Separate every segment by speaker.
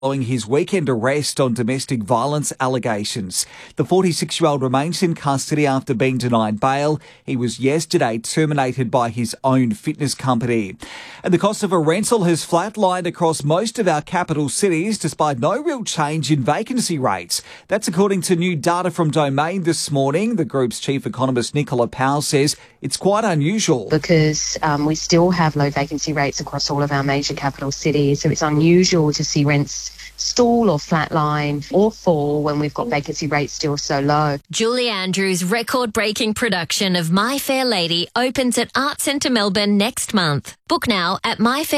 Speaker 1: following his weekend arrest on domestic violence allegations. The 46-year-old remains in custody after being denied bail. He was yesterday terminated by his own fitness company. And the cost of a rental has flatlined across most of our capital cities despite no real change in vacancy rates. That's according to new data from Domain this morning. The group's chief economist Nicola Powell says it's quite unusual.
Speaker 2: Because we still have low vacancy rates across all of our major capital cities, so it's unusual to see rents stall or flatline or fall when we've got vacancy rates still so low.
Speaker 3: Julie Andrews' record-breaking production of My Fair Lady opens at Arts Centre Melbourne next month. Book now at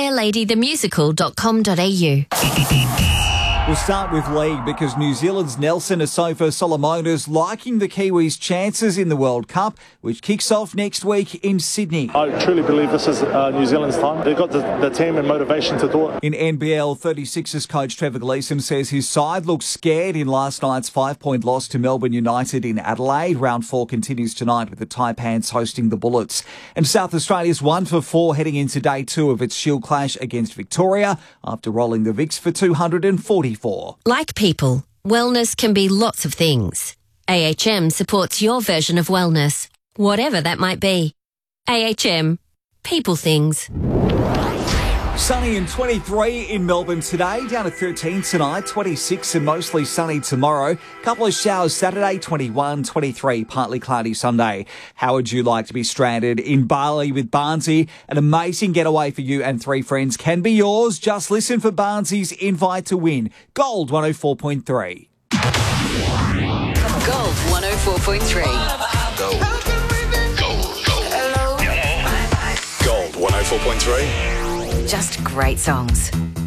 Speaker 3: myfairladythemusical.com.au.
Speaker 1: We'll start with league because New Zealand's Nelson Asofa Solomona's liking the Kiwis' chances in the World Cup, which kicks off next week in Sydney.
Speaker 4: I truly believe this is New Zealand's time. They've got the team and motivation to do it.
Speaker 1: In NBL, 36ers coach Trevor Gleeson says his side looked scared in last night's 5-point loss to Melbourne United in Adelaide. Round 4 continues tonight with the Taipans hosting the Bullets. And South Australia's 1 for 4 heading into day 2 of its Shield clash against Victoria after rolling the Vics for 244.
Speaker 3: Like people, wellness can be lots of things. AHM supports your version of wellness, whatever that might be. AHM, people things.
Speaker 1: Sunny and 23 in Melbourne today, down to 13 tonight, 26 and mostly sunny tomorrow. Couple of showers Saturday, 21, 23, partly cloudy Sunday. How would you like to be stranded in Bali with Barnsey? An amazing getaway for you and 3 friends can be yours. Just listen for Barnsey's invite to win. Gold 104.3.
Speaker 3: Gold 104.3.
Speaker 5: Gold 104.3.
Speaker 3: Just great songs.